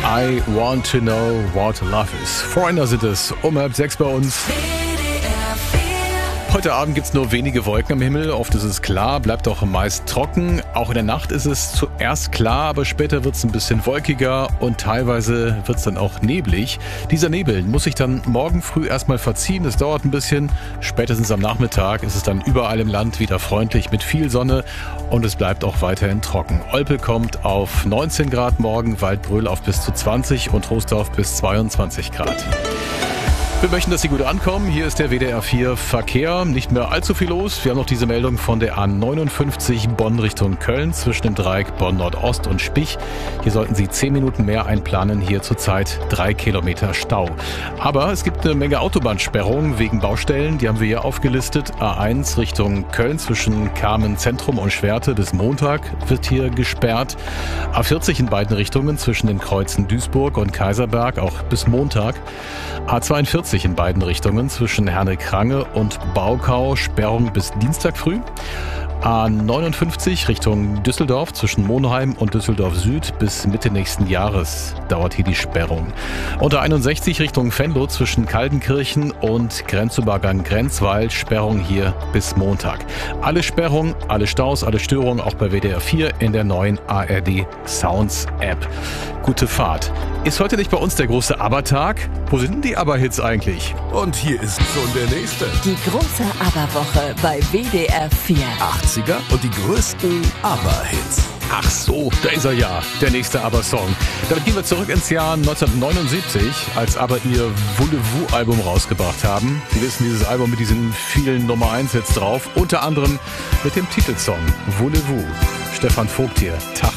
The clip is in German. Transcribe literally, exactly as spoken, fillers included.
I want to know what love is. Foreigner sind es, um halb sechs bei uns. Heute Abend gibt es nur wenige Wolken am Himmel, oft ist es klar, bleibt auch meist trocken. Auch in der Nacht ist es zuerst klar, aber später wird es ein bisschen wolkiger und teilweise wird es dann auch neblig. Dieser Nebel muss sich dann morgen früh erstmal verziehen, es dauert ein bisschen. Spätestens am Nachmittag ist es dann überall im Land wieder freundlich mit viel Sonne und es bleibt auch weiterhin trocken. Olpe kommt auf neunzehn Grad morgen, Waldbröl auf bis zu zwanzig und Troisdorf bis zweiundzwanzig Grad. Wir möchten, dass Sie gut ankommen. Hier ist der W D R vier Verkehr. Nicht mehr allzu viel los. Wir haben noch diese Meldung von der A neunundfünfzig Bonn Richtung Köln zwischen dem Dreieck Bonn Nordost und Spich. Hier sollten Sie zehn Minuten mehr einplanen. Hier zurzeit drei Kilometer Stau. Aber es gibt eine Menge Autobahnsperrungen wegen Baustellen. Die haben wir hier aufgelistet. A eins Richtung Köln zwischen Kamen Zentrum und Schwerte bis Montag wird hier gesperrt. A vierzig in beiden Richtungen zwischen den Kreuzen Duisburg und Kaiserberg auch bis Montag. A zweiundvierzig in beiden Richtungen zwischen Herne-Krange und Baukau, Sperrung bis Dienstag früh. A neunundfünfzig Richtung Düsseldorf zwischen Monheim und Düsseldorf Süd bis Mitte nächsten Jahres dauert hier die Sperrung. Und A einundsechzig Richtung Venlo zwischen Kaltenkirchen und Grenzübergang Grenzwald, Sperrung hier bis Montag. Alle Sperrungen, alle Staus, alle Störungen auch bei W D R vier in der neuen A R D Sounds App. Gute Fahrt. Ist heute nicht bei uns der große ABBA-Tag? Wo sind denn die ABBA-Hits eigentlich? Und hier ist schon der nächste. Die große ABBA-Woche bei W D R vier. achtziger und die größten ABBA-Hits. Ach so, da ist er ja, der nächste ABBA-Song. Damit gehen wir zurück ins Jahr neunzehnhundertneunundsiebzig, als ABBA ihr Voulez-Vous-Album rausgebracht haben. Sie wissen, dieses Album mit diesen vielen Nummer eins Hits drauf, unter anderem mit dem Titelsong Voulez-Vous. Stefan Vogt hier, Tag.